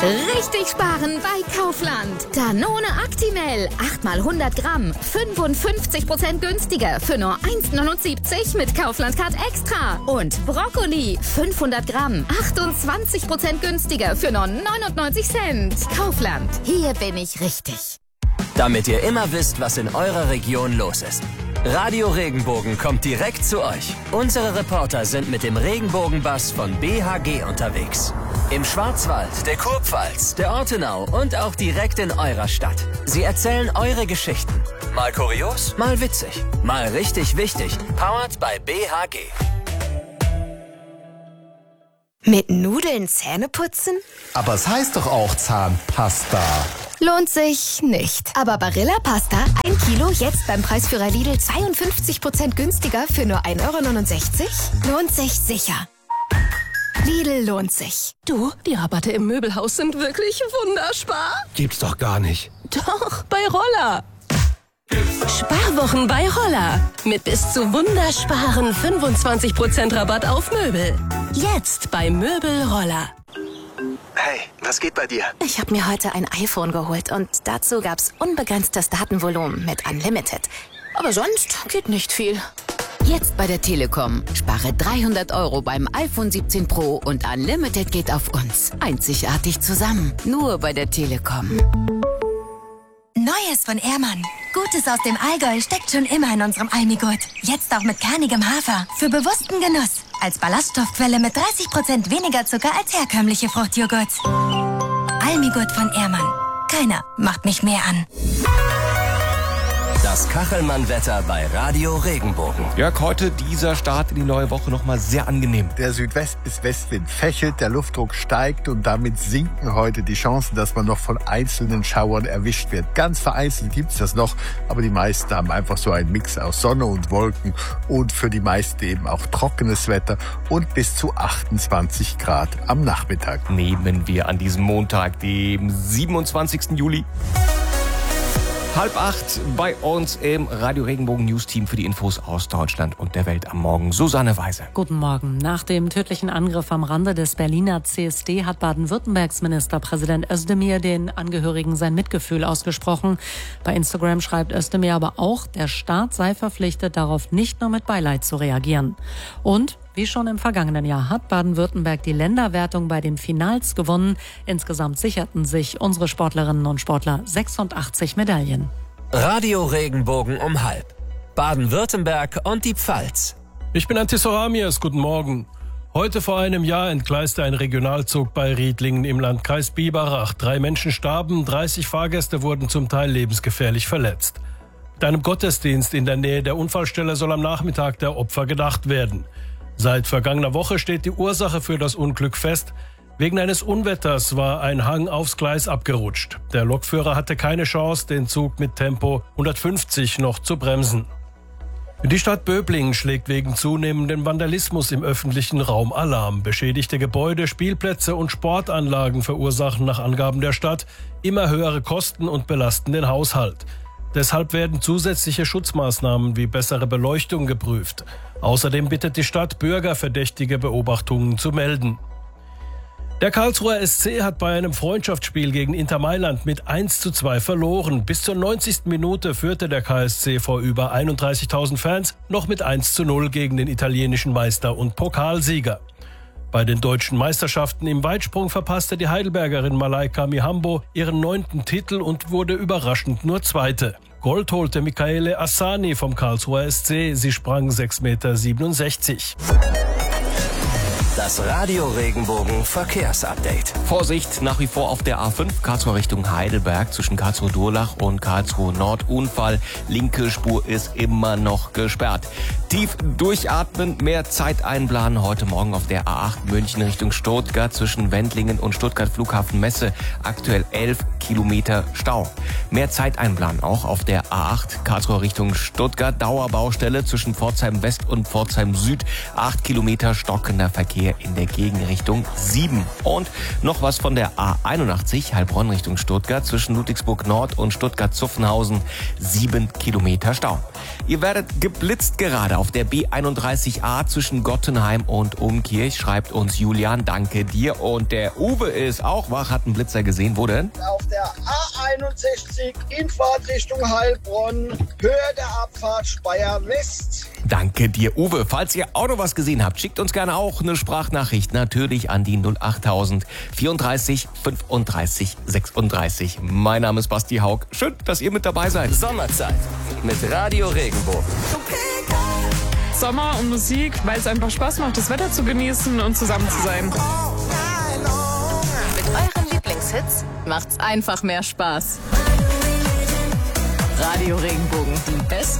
Richtig sparen bei Kaufland. Danone Actimel, 8 mal 100 Gramm, 55% günstiger für nur 1,79 mit Kaufland Card Extra. Und Brokkoli, 500 Gramm, 28% günstiger für nur 99 Cent. Kaufland, hier bin ich richtig. Damit ihr immer wisst, was in eurer Region los ist. Radio Regenbogen kommt direkt zu euch. Unsere Reporter sind mit dem Regenbogenbus von BHG unterwegs. Im Schwarzwald, der Kurpfalz, der Ortenau und auch direkt in eurer Stadt. Sie erzählen eure Geschichten. Mal kurios, mal witzig, mal richtig wichtig. Powered by BHG. Mit Nudeln Zähne putzen? Aber es heißt doch auch Zahnpasta. Lohnt sich nicht. Aber Barilla Pasta, 1 Kilo, jetzt beim Preisführer Lidl 52% günstiger für nur 1,69 €? Lohnt sich sicher. Lidl lohnt sich. Du, die Rabatte im Möbelhaus sind wirklich wunderspar. Gibt's doch gar nicht. Doch, bei Roller. Sparwochen bei Roller. Mit bis zu wundersparen 25% Rabatt auf Möbel. Jetzt bei Möbel Roller. Hey, was geht bei dir? Ich habe mir heute ein iPhone geholt und dazu gab's unbegrenztes Datenvolumen mit Unlimited. Aber sonst geht nicht viel. Jetzt bei der Telekom. Spare 300 € beim iPhone 17 Pro und Unlimited geht auf uns. Einzigartig zusammen. Nur bei der Telekom. Neues von Ehrmann. Gutes aus dem Allgäu steckt schon immer in unserem Almigurt. Jetzt auch mit kernigem Hafer. Für bewussten Genuss. Als Ballaststoffquelle mit 30% weniger Zucker als herkömmliche Fruchtjoghurts. Almigurt von Ehrmann. Keiner macht mich mehr an. Das Kachelmann-Wetter bei Radio Regenbogen. Jörg, heute dieser Start in die neue Woche nochmal sehr angenehm. Der Südwest- bis Westwind fächelt, der Luftdruck steigt und damit sinken heute die Chancen, dass man noch von einzelnen Schauern erwischt wird. Ganz vereinzelt gibt's das noch, aber die meisten haben einfach so einen Mix aus Sonne und Wolken und für die meisten eben auch trockenes Wetter und bis zu 28 Grad am Nachmittag. Nehmen wir an diesem Montag, dem 27. Juli. 7:30 bei uns im Radio Regenbogen News Team für die Infos aus Deutschland und der Welt am Morgen. Susanne Weise. Guten Morgen. Nach dem tödlichen Angriff am Rande des Berliner CSD hat Baden-Württembergs Ministerpräsident Özdemir den Angehörigen sein Mitgefühl ausgesprochen. Bei Instagram schreibt Özdemir aber auch, der Staat sei verpflichtet, darauf nicht nur mit Beileid zu reagieren. Und wie schon im vergangenen Jahr hat Baden-Württemberg die Länderwertung bei den Finals gewonnen. Insgesamt sicherten sich unsere Sportlerinnen und Sportler 86 Medaillen. Radio Regenbogen um 12:30. Baden-Württemberg und die Pfalz. Ich bin Antis Horamias, guten Morgen. Heute vor einem Jahr entgleiste ein Regionalzug bei Riedlingen im Landkreis Biberach. 3 Menschen starben, 30 Fahrgäste wurden zum Teil lebensgefährlich verletzt. Mit einem Gottesdienst in der Nähe der Unfallstelle soll am Nachmittag der Opfer gedacht werden. Seit vergangener Woche steht die Ursache für das Unglück fest. Wegen eines Unwetters war ein Hang aufs Gleis abgerutscht. Der Lokführer hatte keine Chance, den Zug mit Tempo 150 noch zu bremsen. Die Stadt Böblingen schlägt wegen zunehmendem Vandalismus im öffentlichen Raum Alarm. Beschädigte Gebäude, Spielplätze und Sportanlagen verursachen nach Angaben der Stadt immer höhere Kosten und belasten den Haushalt. Deshalb werden zusätzliche Schutzmaßnahmen wie bessere Beleuchtung geprüft. Außerdem bittet die Stadt, Bürger verdächtige Beobachtungen zu melden. Der Karlsruher SC hat bei einem Freundschaftsspiel gegen Inter Mailand mit 1:2 verloren. Bis zur 90. Minute führte der KSC vor über 31.000 Fans noch mit 1:0 gegen den italienischen Meister und Pokalsieger. Bei den deutschen Meisterschaften im Weitsprung verpasste die Heidelbergerin Malaika Mihambo ihren 9. Titel und wurde überraschend nur 2. Gold holte Michaele Assani vom Karlsruher SC. Sie sprang 6,67 Meter. Das Radio Regenbogen Verkehrsupdate. Vorsicht nach wie vor auf der A5 Karlsruhe Richtung Heidelberg zwischen Karlsruhe-Durlach und Karlsruhe-Nord. Unfall, linke Spur ist immer noch gesperrt. Tief durchatmen, mehr Zeit einplanen. Heute Morgen auf der A8 München Richtung Stuttgart zwischen Wendlingen und Stuttgart Flughafen Messe. Aktuell 11 Kilometer Stau. Mehr Zeit einplanen auch auf der A8 Karlsruhe Richtung Stuttgart. Dauerbaustelle zwischen Pforzheim West und Pforzheim Süd. 8 Kilometer stockender Verkehr. Verkehr in der Gegenrichtung 7. Und noch was von der A81 Heilbronn Richtung Stuttgart zwischen Ludwigsburg Nord und Stuttgart-Zuffenhausen. 7 Kilometer Stau. Ihr werdet geblitzt gerade auf der B31A zwischen Gottenheim und Umkirch, schreibt uns Julian. Danke dir. Und der Uwe ist auch wach, hat einen Blitzer gesehen. Wo denn? Auf der A61 Infahrt Richtung Heilbronn, Höhe der Abfahrt Speyer West. Danke dir, Uwe. Falls ihr auch noch was gesehen habt, schickt uns gerne auch eine Sprachnachricht. Natürlich an die 08000 34 35 36. Mein Name ist Basti Haug. Schön, dass ihr mit dabei seid. Sommerzeit mit Radio Regenbogen. Sommer und Musik, weil es einfach Spaß macht, das Wetter zu genießen und zusammen zu sein. Mit euren Lieblingshits macht's einfach mehr Spaß. Radio Regenbogen, die besten